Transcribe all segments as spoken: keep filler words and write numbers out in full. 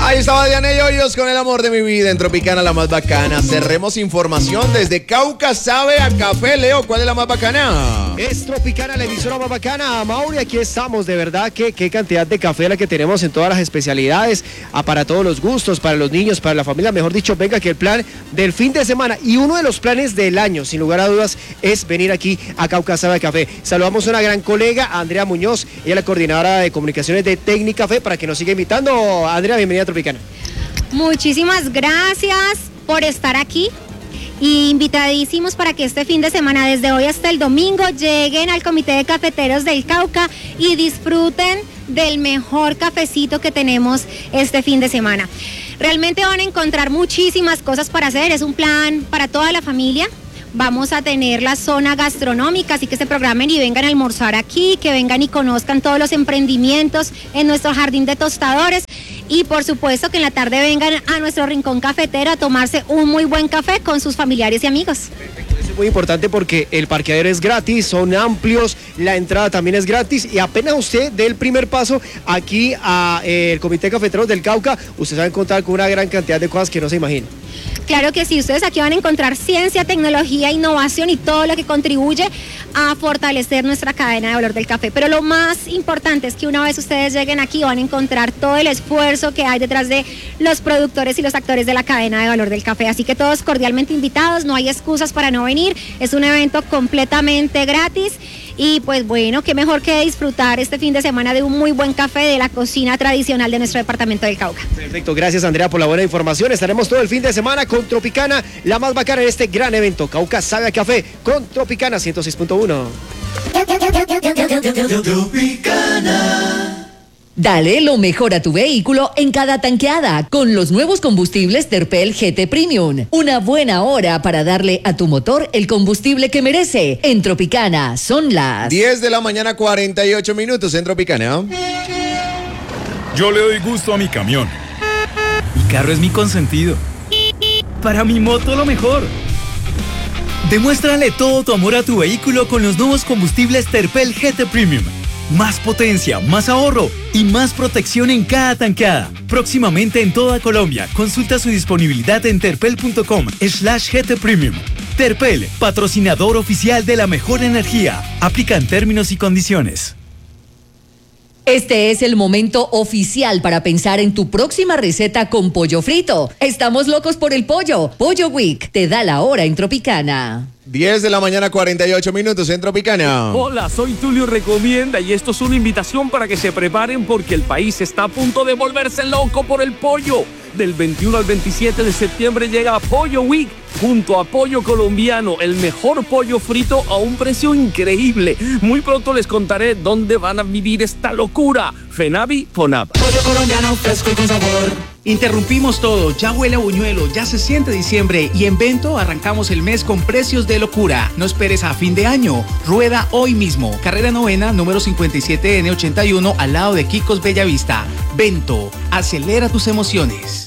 Ahí estaba Diana y Hoyos con El amor de mi vida en Tropicana, la más bacana. Cerremos información desde Cauca sabe a café. Leo, ¿cuál es la más bacana? Es Tropicana, la emisora más bacana. Mauri, aquí estamos. De verdad que qué cantidad de café la que tenemos en todas las especialidades, ah, para todos los gustos, para los niños, para la familia. Mejor dicho, venga que el plan del fin de semana y uno de los planes del año, sin lugar a dudas, es venir aquí a Cauca sabe a café. Saludamos a una gran colega, a Andrea Muñoz, ella es la coordinadora de comunicaciones de Tecnicafé, para que nos siga invitando. Andrea, bienvenida a Tropicana. Muchísimas gracias por estar aquí y invitadísimos para que este fin de semana, desde hoy hasta el domingo, lleguen al Comité de Cafeteros del Cauca y disfruten del mejor cafecito que tenemos este fin de semana. Realmente van a encontrar muchísimas cosas para hacer, es un plan para toda la familia. Vamos a tener la zona gastronómica, así que se programen y vengan a almorzar aquí, que vengan y conozcan todos los emprendimientos en nuestro jardín de tostadores. Y por supuesto que en la tarde vengan a nuestro rincón cafetero a tomarse un muy buen café con sus familiares y amigos. Perfecto, eso es muy importante porque el parqueadero es gratis, son amplios, la entrada también es gratis y apenas usted dé el primer paso aquí al eh, Comité de Cafeteros del Cauca, usted va a encontrar con una gran cantidad de cosas que no se imagina. Claro que sí, ustedes aquí van a encontrar ciencia, tecnología, innovación y todo lo que contribuye a fortalecer nuestra cadena de valor del café. Pero lo más importante es que una vez ustedes lleguen aquí van a encontrar todo el esfuerzo que hay detrás de los productores y los actores de la cadena de valor del café. Así que todos cordialmente invitados, no hay excusas para no venir, es un evento completamente gratis. Y pues bueno, qué mejor que disfrutar este fin de semana de un muy buen café de la cocina tradicional de nuestro departamento del Cauca. Perfecto, gracias Andrea por la buena información. Estaremos todo el fin de semana con Tropicana, la más bacana en este gran evento. Cauca sabe a café con Tropicana ciento seis punto uno. Tropicana. Dale lo mejor a tu vehículo en cada tanqueada con los nuevos combustibles Terpel G T Premium. Una buena hora para darle a tu motor el combustible que merece. En Tropicana son las diez de la mañana, cuarenta y ocho minutos en Tropicana. Yo le doy gusto a mi camión. Mi carro es mi consentido. Para mi moto lo mejor. Demuéstrale todo tu amor a tu vehículo con los nuevos combustibles Terpel G T Premium. Más potencia, más ahorro y más protección en cada tanqueada. Próximamente en toda Colombia. Consulta su disponibilidad en terpel.com slash GT Premium. Terpel, patrocinador oficial de la mejor energía. Aplican términos y condiciones. Este es el momento oficial para pensar en tu próxima receta con pollo frito. Estamos locos por el pollo. Pollo Week te da la hora en Tropicana. diez de la mañana, cuarenta y ocho minutos en Tropicana. Hola, soy Tulio Recomienda y esto es una invitación para que se preparen porque el país está a punto de volverse loco por el pollo. Del veintiuno al veintisiete de septiembre llega Pollo Week junto a Pollo Colombiano, el mejor pollo frito a un precio increíble. Muy pronto les contaré dónde van a vivir esta locura. Fenavi, Fonab. Pollo colombiano fresco y con sabor. Interrumpimos todo, ya huele a buñuelo, ya se siente diciembre y en Bento arrancamos el mes con precios de locura. No esperes a fin de año, rueda hoy mismo. Carrera Novena, número cincuenta y siete N ochenta y uno, al lado de Kikos Bellavista. Bento, acelera tus emociones.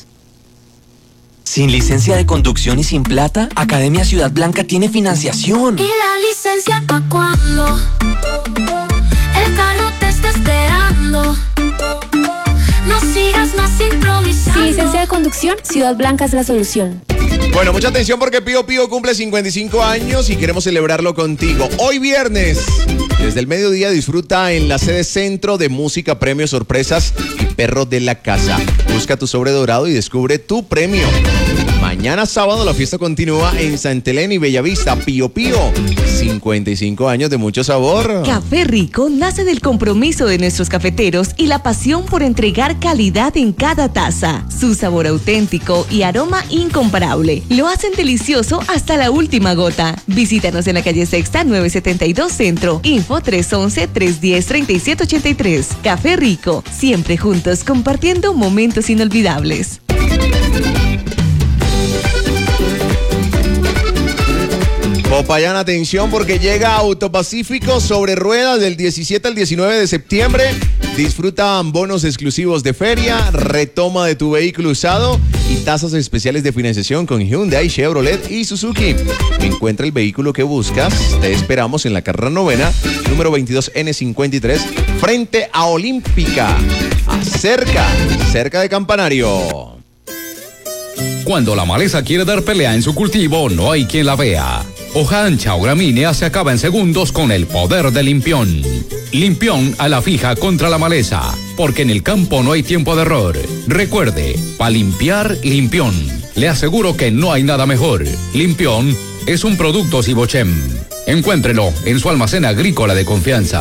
¿Sin licencia de conducción y sin plata? Academia Ciudad Blanca tiene financiación. ¿Y la licencia pa' cuándo? El carro te está esperando. No sigas más improvisando. Sin licencia de conducción, Ciudad Blanca es la solución. Bueno, mucha atención porque Pío Pío cumple cincuenta y cinco años y queremos celebrarlo contigo. Hoy viernes, desde el mediodía, disfruta en la sede Centro de Música, Premios, Sorpresas y Perros de la Casa. Busca tu sobre dorado y descubre tu premio. Mañana sábado la fiesta continúa en Santa Elena y Bellavista. Pío Pío, cincuenta y cinco años de mucho sabor. Café Rico nace del compromiso de nuestros cafeteros y la pasión por entregar calidad en cada taza. Su sabor auténtico y aroma incomparable lo hacen delicioso hasta la última gota. Visítanos en la calle Sexta nueve setenta y dos Centro. Info tres once, tres diez, treinta y siete ochenta y tres. Café Rico, siempre juntos compartiendo momentos inolvidables. Popayán, atención porque llega Autopacífico sobre ruedas del diecisiete al diecinueve de septiembre. Disfruta bonos exclusivos de feria, retoma de tu vehículo usado y tasas especiales de financiación con Hyundai, Chevrolet y Suzuki. Encuentra el vehículo que buscas. Te esperamos en la carrera novena, número veintidós N cincuenta y tres, frente a Olímpica. Así cerca, cerca de Campanario. Cuando la maleza quiere dar pelea en su cultivo, no hay quien la vea. Hoja ancha o gramínea se acaba en segundos con el poder de Limpión. Limpión a la fija contra la maleza, porque en el campo no hay tiempo de error. Recuerde, para limpiar, Limpión. Le aseguro que no hay nada mejor. Limpión es un producto Sibochem. Encuéntrelo en su almacén agrícola de confianza.